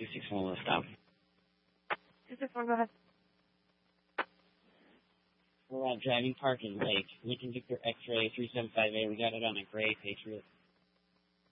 261 will stop. 261, go ahead. We're on driving park in Lake. Lincoln Victor X-ray 375A. We got it on a gray Patriot.